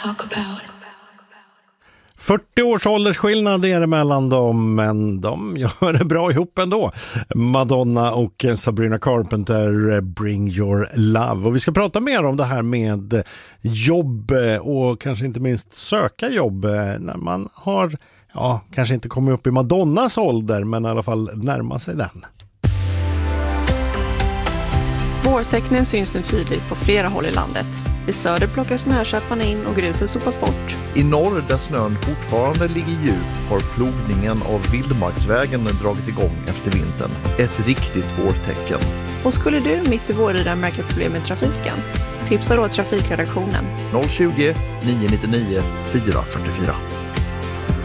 talk about. 40 års åldersskillnad är det mellan dem, men de gör det bra ihop ändå. Madonna och Sabrina Carpenter, Bring Your Love. Och vi ska prata mer om det här med jobb och kanske inte minst söka jobb när man har, kanske inte kommit upp i Madonnas ålder, men i alla fall närma sig den. Vårtecknen syns nu tydligt på flera håll i landet. I söder plockar snököparna in och gruset sopas bort. I norr, där snön fortfarande ligger djup, har plogningen av vildmarksvägen dragit igång efter vintern. Ett riktigt vårtecken. Och skulle du mitt i vårridan märka problem med trafiken? Tipsa då trafikredaktionen. 020 999 444.